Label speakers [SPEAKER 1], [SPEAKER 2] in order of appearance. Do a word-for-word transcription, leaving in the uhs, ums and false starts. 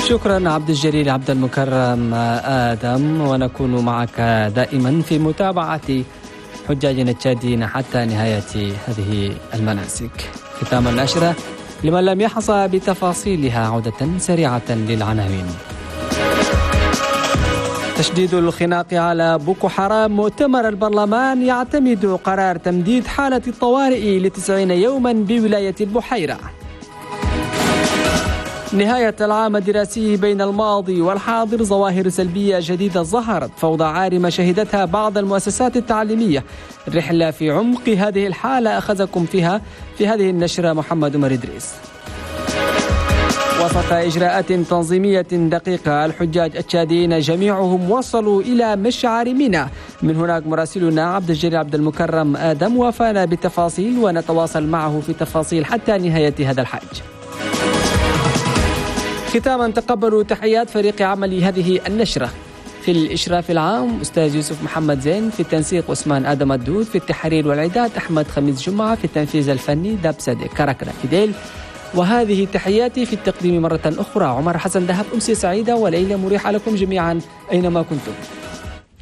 [SPEAKER 1] شكرا عبد الجليل عبد المكرم آدم، ونكون معك دائما في متابعة حجاجنا التشاديين حتى نهاية هذه المناسك. ختام النشرة لمن لم يحظى بتفاصيلها عودة سريعة للعناوين. تشديد الخناق على بوكو حرام. مؤتمر البرلمان يعتمد قرار تمديد حالة الطوارئ لتسعين يوما بولاية البحيرة. نهاية العام الدراسي بين الماضي والحاضر، ظواهر سلبية جديدة ظهرت، فوضى عارمة شهدتها بعض المؤسسات التعليمية. الرحلة في عمق هذه الحالة أخذكم فيها في هذه النشرة محمد عمر إدريس. وسط إجراءات تنظيمية دقيقة، الحجاج التشاديين جميعهم وصلوا إلى مشعر منى. من هناك مراسلنا عبد الجليل عبد المكرم آدم وافانا بالتفاصيل، ونتواصل معه في تفاصيل حتى نهاية هذا الحج. ختاما تقبلوا تحيات فريق عمل هذه النشرة. في الإشراف العام أستاذ يوسف محمد زين، في التنسيق عثمان آدم الدود، في التحرير والإعداد أحمد خميس جمعة، في التنفيذ الفني داب صديق كركرة فيديل. وهذه تحياتي في التقديم مرة أخرى عمر حسن دهب. أمسية سعيدة وليلة مريحة لكم جميعا أينما كنتم.